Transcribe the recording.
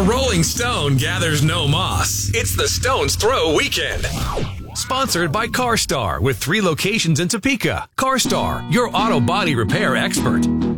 A rolling stone gathers no moss. It's the Stone's Throw Weekend. Sponsored by CarStar with 3 locations in Topeka. CarStar, your auto body repair expert.